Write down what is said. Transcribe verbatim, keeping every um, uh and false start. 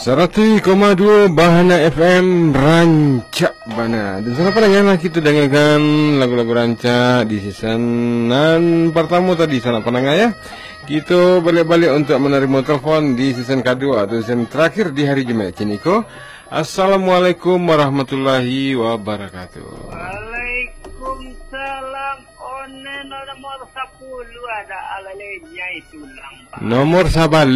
seratus koma dua Bahana F M Rancak Bana. Dan sana pandanganlah kita dengarkan lagu-lagu rancak di seasonan pertama tadi sana pandangan ya. Kita balik-balik untuk menerima telefon di season kedua atau season terakhir di hari Jumaat Ciniko. Assalamualaikum warahmatullahi wabarakatuh. Waalaikumsalam. One nomor sepuluh ada alalenya itu lambat. Nomor sabar